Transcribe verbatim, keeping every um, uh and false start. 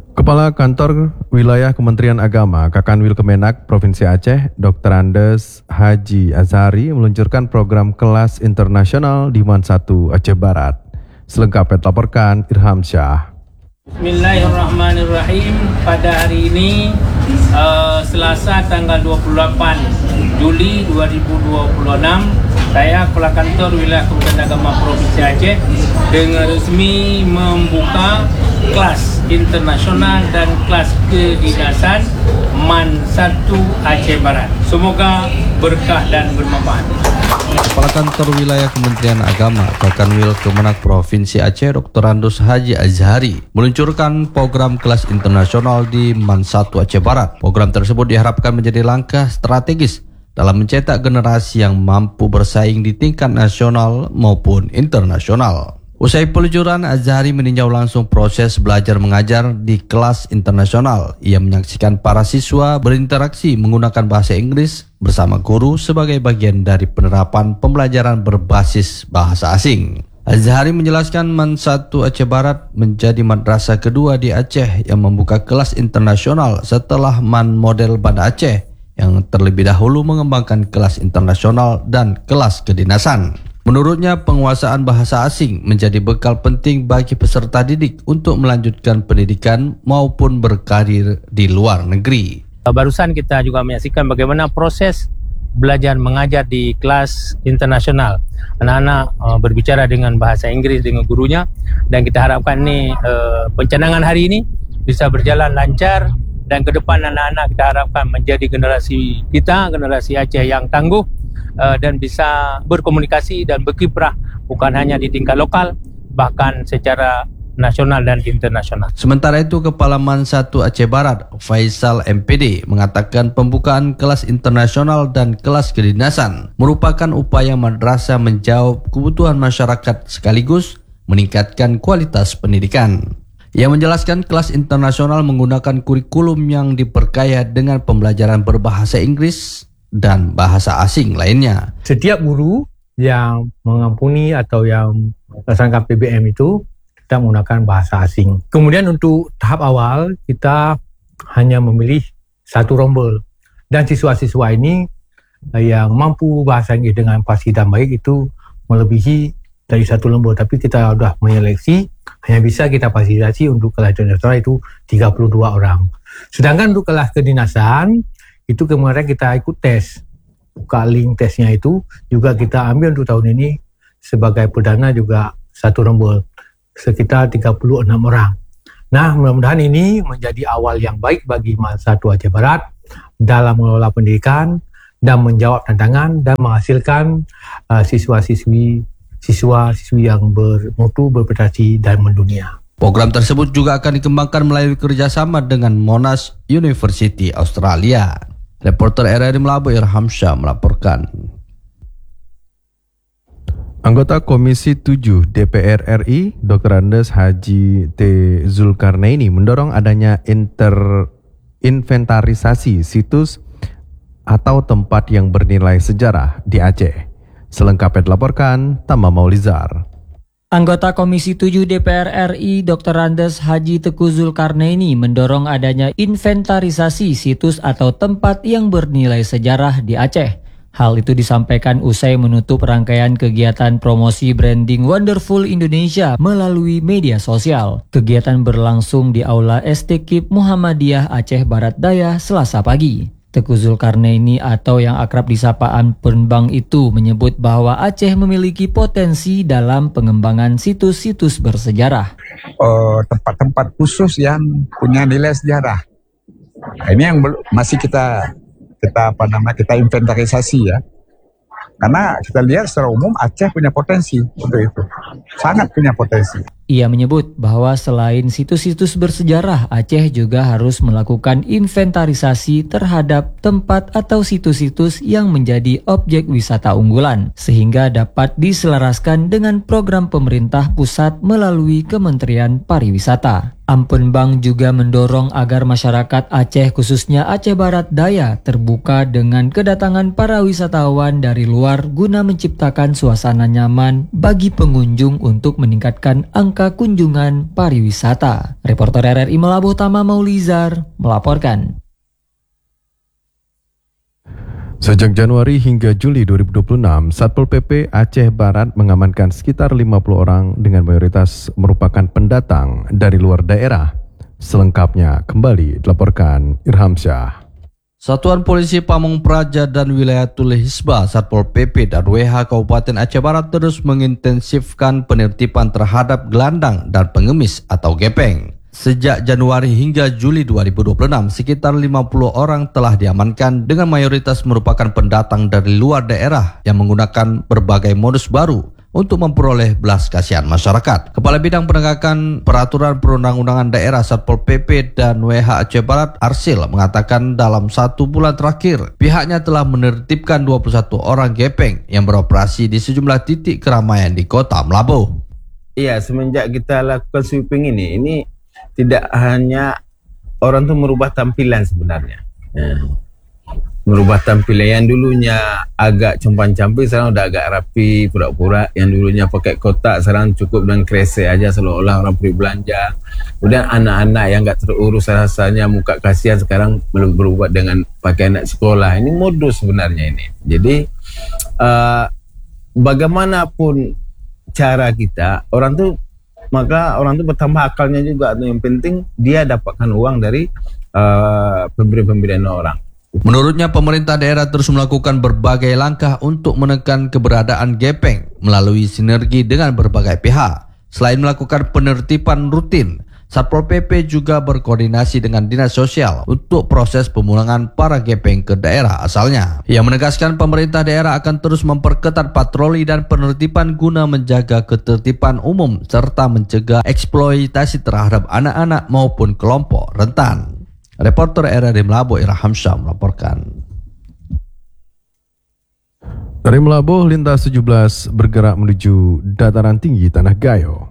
Kepala Kantor Wilayah Kementerian Agama Kakanwil Kemenak Provinsi Aceh, Doktor Andes Haji Azhari meluncurkan program kelas internasional di Man satu Aceh Barat. Selengkapnya dilaporkan Irham Syah. Bismillahirrahmanirrahim. Pada hari ini uh, Selasa tanggal dua puluh delapan Juli dua ribu dua puluh enam, saya Kepala Kantor Wilayah Kementerian Agama Provinsi Aceh dengan resmi membuka kelas internasional dan kelas kedinasan Man satu Aceh Barat. Semoga berkah dan bermanfaat. Kepala Kantor Wilayah Kementerian Agama Kakanwil Kemenak Provinsi Aceh, Doktor Andes Haji Azhari meluncurkan program kelas internasional di Man satu Aceh Barat. Program tersebut diharapkan menjadi langkah strategis dalam mencetak generasi yang mampu bersaing di tingkat nasional maupun internasional. Usai peluncuran, Azhari meninjau langsung proses belajar mengajar di kelas internasional. Ia menyaksikan para siswa berinteraksi menggunakan bahasa Inggris bersama guru sebagai bagian dari penerapan pembelajaran berbasis bahasa asing. Azhari menjelaskan Man satu Aceh Barat menjadi madrasah kedua di Aceh yang membuka kelas internasional setelah Man Model Banda Aceh yang terlebih dahulu mengembangkan kelas internasional dan kelas kedinasan. Menurutnya, penguasaan bahasa asing menjadi bekal penting bagi peserta didik untuk melanjutkan pendidikan maupun berkarir di luar negeri. Barusan kita juga menyaksikan bagaimana proses belajar mengajar di kelas internasional. Anak-anak uh, berbicara dengan bahasa Inggris dengan gurunya, dan kita harapkan ini uh, pencanangan hari ini bisa berjalan lancar, dan ke depan anak-anak kita harapkan menjadi generasi kita, generasi Aceh yang tangguh uh, dan bisa berkomunikasi dan berkiprah bukan hanya di tingkat lokal, bahkan secara nasional dan internasional. Sementara itu, Kepala Man satu Aceh Barat, Faisal M P D, mengatakan pembukaan kelas internasional dan kelas kedinasan merupakan upaya madrasah menjawab kebutuhan masyarakat sekaligus meningkatkan kualitas pendidikan. Ia menjelaskan kelas internasional menggunakan kurikulum yang diperkaya dengan pembelajaran berbahasa Inggris dan bahasa asing lainnya. Setiap guru yang mengampuni atau yang melaksanakan P B M itu kita menggunakan bahasa asing. Kemudian untuk tahap awal kita hanya memilih satu rombel, dan siswa-siswa ini yang mampu bahasa Inggris dengan fasih dan baik itu melebihi dari satu rombel, tapi kita sudah menyeleksi hanya bisa kita fasilitasi untuk kelas internasional itu tiga puluh dua orang. Sedangkan untuk kelas kedinasan itu kemarin kita ikut tes, buka link tesnya itu juga kita ambil untuk tahun ini sebagai perdana juga satu rombel sekitar tiga puluh enam orang. Nah, mudah-mudahan ini menjadi awal yang baik bagi Man satu Aceh Barat dalam mengelola pendidikan dan menjawab tantangan dan menghasilkan uh, siswa-siswi siswa-siswi yang bermutu, berprestasi dan mendunia. Program tersebut juga akan dikembangkan melalui kerjasama dengan Monash University Australia. Reporter R R I Melabu Irham Syah melaporkan. Anggota Komisi tujuh D P R R I, Doktor Andes Haji T. Zulkarnaini mendorong adanya inter inventarisasi situs atau tempat yang bernilai sejarah di Aceh. Selengkapnya dilaporkan Tama Maulizar. Anggota Komisi tujuh D P R R I Doktor Andes Haji Teku Zulkarnaini mendorong adanya inventarisasi situs atau tempat yang bernilai sejarah di Aceh. Hal itu disampaikan usai menutup rangkaian kegiatan promosi branding Wonderful Indonesia melalui media sosial. Kegiatan berlangsung di Aula S T K I P Muhammadiyah Aceh Barat Daya Selasa pagi. Teku Zulkarnaini atau yang akrab disapa Penbang itu menyebut bahwa Aceh memiliki potensi dalam pengembangan situs-situs bersejarah. Uh, tempat-tempat khusus yang punya nilai sejarah. Ini yang masih kita kita apa namanya kita inventarisasi ya. Karena kita lihat secara umum Aceh punya potensi untuk itu. Sangat punya potensi. Ia menyebut bahwa selain situs-situs bersejarah, Aceh juga harus melakukan inventarisasi terhadap tempat atau situs-situs yang menjadi objek wisata unggulan, sehingga dapat diselaraskan dengan program pemerintah pusat melalui Kementerian Pariwisata. Ampun Bank juga mendorong agar masyarakat Aceh khususnya Aceh Barat Daya terbuka dengan kedatangan para wisatawan dari luar guna menciptakan suasana nyaman bagi pengunjung untuk meningkatkan angka kunjungan pariwisata. Reporter R R I Melabuh Tama Maulizar melaporkan. Sejak Januari hingga Juli dua ribu dua puluh enam, Satpol P P Aceh Barat mengamankan sekitar lima puluh orang dengan mayoritas merupakan pendatang dari luar daerah. Selengkapnya kembali dilaporkan Irham Syah. Satuan Polisi Pamong Praja dan Wilayatul Hisbah Satpol P P dan W H Kabupaten Aceh Barat terus mengintensifkan penertiban terhadap gelandang dan pengemis atau gepeng. Sejak Januari hingga Juli dua ribu dua puluh enam, sekitar lima puluh orang telah diamankan dengan mayoritas merupakan pendatang dari luar daerah yang menggunakan berbagai modus baru untuk memperoleh belas kasihan masyarakat. Kepala Bidang Penegakan Peraturan Perundang-undangan Daerah Satpol P P dan W H Aceh Barat Arsil mengatakan dalam satu bulan terakhir pihaknya telah menertibkan dua puluh satu orang gepeng yang beroperasi di sejumlah titik keramaian di Kota Melabuh. Iya, semenjak kita lakukan sweeping ini, ini tidak hanya orang tuh merubah tampilan sebenarnya. Ya. Merubah tampilan yang dulunya agak compan-camping sekarang udah agak rapi, pura-pura. Yang dulunya pakai kotak sekarang cukup dengan kresek aja seolah-olah orang pergi belanja. Kemudian anak-anak yang gak terurus rasanya muka kasihan sekarang belum berubah dengan pakai anak sekolah. Ini modus sebenarnya ini. Jadi uh, bagaimanapun cara kita, orang tuh maka orang itu bertambah akalnya juga. Yang penting dia dapatkan uang dari uh, pemberi-pemberian orang. Menurutnya pemerintah daerah terus melakukan berbagai langkah untuk menekan keberadaan gepeng melalui sinergi dengan berbagai pihak. Selain melakukan penertiban rutin, Satpol P P juga berkoordinasi dengan Dinas Sosial untuk proses pemulangan para gepeng ke daerah asalnya. Ia menegaskan pemerintah daerah akan terus memperketat patroli dan penertiban guna menjaga ketertiban umum serta mencegah eksploitasi terhadap anak-anak maupun kelompok rentan. Reporter R R I Melabuh Irham Syah melaporkan. Dari Melabuh, lintas tujuh belas bergerak menuju dataran tinggi Tanah Gayo.